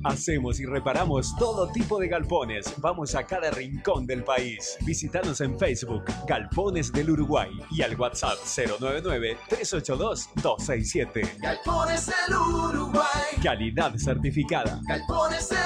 Hacemos y reparamos todo tipo de galpones. Vamos a cada rincón del país. Visítanos en Facebook, Galpones del Uruguay, y al WhatsApp 099-382-267. Galpones del Uruguay. Calidad certificada. Galpones del